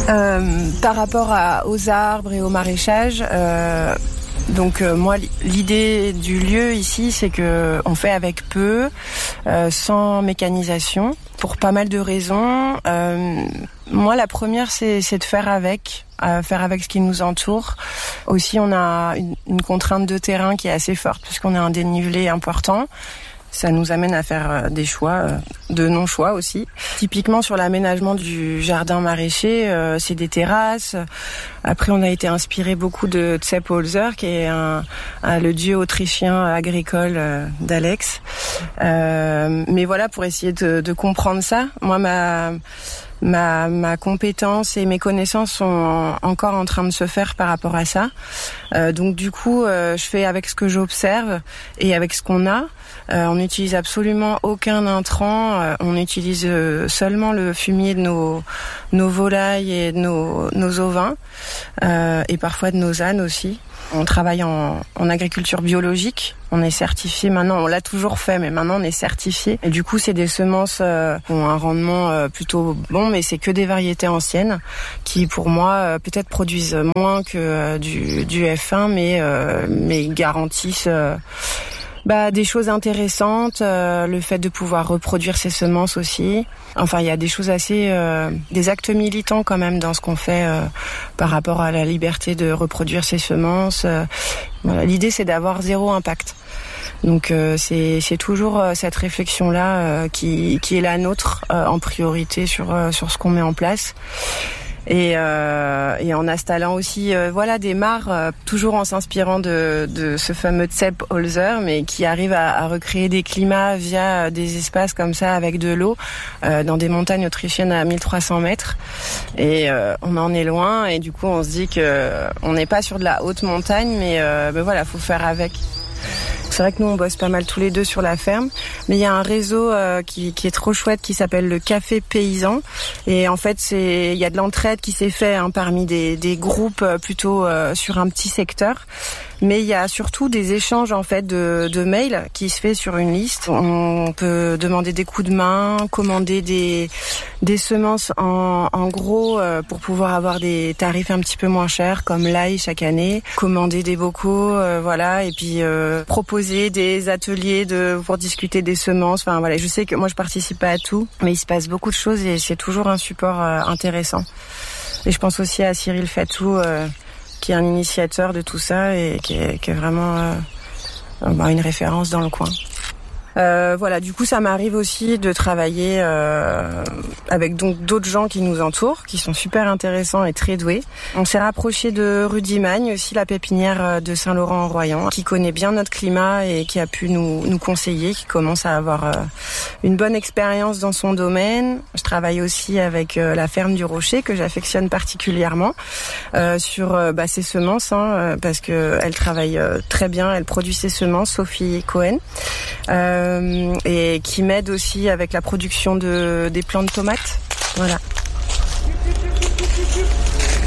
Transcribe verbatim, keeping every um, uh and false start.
Euh, par rapport à, aux arbres et au maraîchage, euh, donc euh, moi l'idée du lieu ici, c'est que on fait avec peu, euh, sans mécanisation, pour pas mal de raisons. Euh, moi la première c'est, c'est de faire avec, euh, faire avec ce qui nous entoure. Aussi on a une, une contrainte de terrain qui est assez forte puisqu'on a un dénivelé important. Ça nous amène à faire des choix, de non-choix aussi. Typiquement sur l'aménagement du jardin maraîcher, euh, c'est des terrasses. Après, on a été inspiré beaucoup de Sepp Holzer, qui est un, un, le dieu autrichien agricole euh, d'Alex. Euh, mais voilà, pour essayer de, de comprendre ça, moi, ma... Ma, ma compétence et mes connaissances sont en, encore en train de se faire par rapport à ça. Euh, donc du coup, euh, je fais avec ce que j'observe et avec ce qu'on a. Euh, on n'utilise absolument aucun intrant. Euh, on utilise euh, seulement le fumier de nos, nos volailles et de nos, nos ovins euh, et parfois de nos ânes aussi. On travaille en, en agriculture biologique. On est certifié maintenant. On l'a toujours fait, mais maintenant on est certifié. Et du coup, c'est des semences euh, qui ont un rendement euh, plutôt bon, mais c'est que des variétés anciennes qui, pour moi, euh, peut-être produisent moins que euh, du, du F un, mais euh, mais garantissent euh, bah, des choses intéressantes. Euh, le fait de pouvoir reproduire ces semences aussi. Enfin, il y a des choses assez, euh, des actes militants quand même dans ce qu'on fait euh, par rapport à la liberté de reproduire ces semences. Euh, voilà, l'idée, c'est d'avoir zéro impact. Donc euh, c'est, c'est toujours euh, cette réflexion-là euh, qui, qui est la nôtre euh, en priorité sur, euh, sur ce qu'on met en place. Et, euh, et en installant aussi euh, voilà des mares, euh, toujours en s'inspirant de, de ce fameux Sepp Holzer, mais qui arrive à, à recréer des climats via des espaces comme ça avec de l'eau euh, dans des montagnes autrichiennes à mille trois cents mètres. Et euh, on en est loin et du coup on se dit que on n'est pas sur de la haute montagne, mais euh, ben voilà, faut faire avec. C'est vrai que nous on bosse pas mal tous les deux sur la ferme, mais il y a un réseau euh, qui, qui est trop chouette qui s'appelle le Café Paysan, et en fait c'est il y a de l'entraide qui s'est fait hein, parmi des, des groupes plutôt euh, sur un petit secteur, mais il y a surtout des échanges en fait de, de mails qui se fait sur une liste. On peut demander des coups de main, commander des des semences en, en gros euh, pour pouvoir avoir des tarifs un petit peu moins chers comme l'ail chaque année, commander des bocaux, euh, voilà, et puis euh, proposer des ateliers de pour discuter des semences. Enfin voilà, je sais que moi je participe pas à tout, mais il se passe beaucoup de choses et c'est toujours un support euh, intéressant. Et je pense aussi à Cyril Fatou euh, qui est un initiateur de tout ça et qui est, qui est vraiment euh, bah, une référence dans le coin. Euh, voilà, du coup, ça m'arrive aussi de travailler euh, avec donc d'autres gens qui nous entourent, qui sont super intéressants et très doués. On s'est rapproché de Rudy Magne, aussi la pépinière de Saint-Laurent-en-Royan, qui connaît bien notre climat et qui a pu nous, nous conseiller, qui commence à avoir euh, une bonne expérience dans son domaine. Je travaille aussi avec euh, la ferme du Rocher, que j'affectionne particulièrement, euh, sur euh, bah, ses semences, hein, parce que elle travaille euh, très bien, elle produit ses semences, Sophie Cohen. Euh, et qui m'aide aussi avec la production de, des plants de tomates. Voilà.